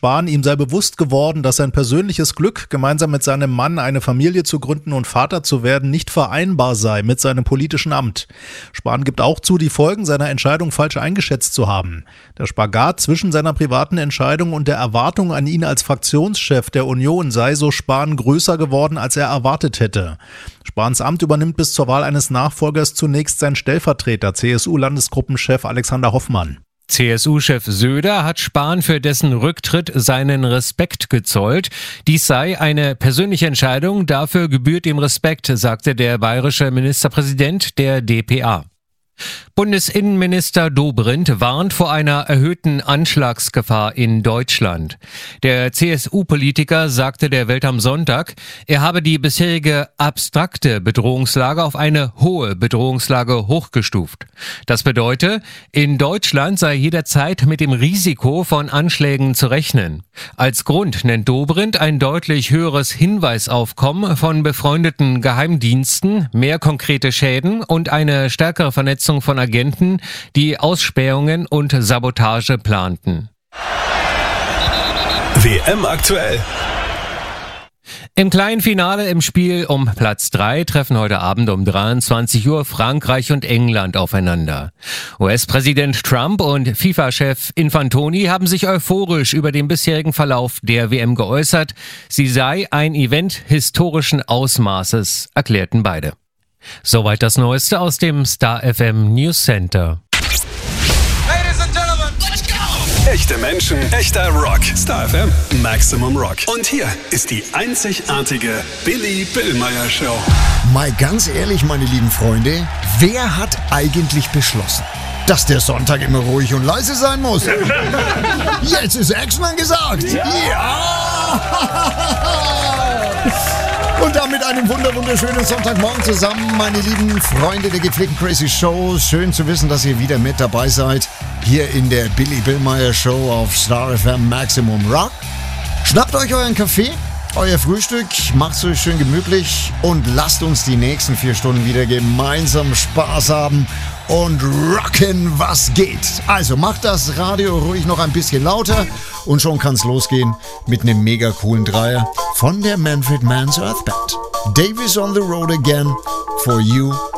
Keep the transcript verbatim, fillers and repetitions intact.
Spahn, ihm sei bewusst geworden, dass sein persönliches Glück, gemeinsam mit seinem Mann eine Familie zu gründen und Vater zu werden, nicht vereinbar sei mit seinem politischen Amt. Spahn gibt auch zu, die Folgen seiner Entscheidung falsch eingeschätzt zu haben. Der Spagat zwischen seiner privaten Entscheidung und der Erwartung an ihn als Fraktionschef der Union sei, so Spahn, größer geworden, als er erwartet hätte. Spahns Amt übernimmt bis zur Wahl eines Nachfolgers zunächst sein Stellvertreter, C S U-Landesgruppenchef Alexander Hoffmann. C S U-Chef Söder hat Spahn für dessen Rücktritt seinen Respekt gezollt. Dies sei eine persönliche Entscheidung, dafür gebührt ihm Respekt, sagte der bayerische Ministerpräsident der D P A. Bundesinnenminister Dobrindt warnt vor einer erhöhten Anschlagsgefahr in Deutschland. Der C S U-Politiker sagte der Welt am Sonntag, er habe die bisherige abstrakte Bedrohungslage auf eine hohe Bedrohungslage hochgestuft. Das bedeutet, in Deutschland sei jederzeit mit dem Risiko von Anschlägen zu rechnen. Als Grund nennt Dobrindt ein deutlich höheres Hinweisaufkommen von befreundeten Geheimdiensten, mehr konkrete Schäden und eine stärkere Vernetzung von Agenten, die Ausspähungen und Sabotage planten. W M aktuell. Im kleinen Finale im Spiel um Platz drei treffen heute Abend um dreiundzwanzig Uhr Frankreich und England aufeinander. U S-Präsident Trump und FIFA-Chef Infantoni haben sich euphorisch über den bisherigen Verlauf der W M geäußert. Sie sei ein Event historischen Ausmaßes, erklärten beide. Soweit das Neueste aus dem Star F M News Center. Ladies and Gentlemen, let's go! Echte Menschen, echter Rock. Star F M, Maximum Rock. Und hier ist die einzigartige Billy Billmeyer Show. Mal ganz ehrlich, meine lieben Freunde, wer hat eigentlich beschlossen, dass der Sonntag immer ruhig und leise sein muss? Jetzt ist X-Men gesagt. Ja! ja. Und damit einen wunder wunderschönen Sonntagmorgen zusammen, meine lieben Freunde der gepflegten Crazy Show. Schön zu wissen, dass ihr wieder mit dabei seid, hier in der Billy Billmeyer Show auf Star F M Maximum Rock. Schnappt euch euren Kaffee, euer Frühstück, macht's euch schön gemütlich und lasst uns die nächsten vier Stunden wieder gemeinsam Spaß haben und rocken, was geht. Also macht das Radio ruhig noch ein bisschen lauter und schon kann's losgehen mit einem mega coolen Dreier von der Manfred Mann's Earth Band. Davis on the road again for you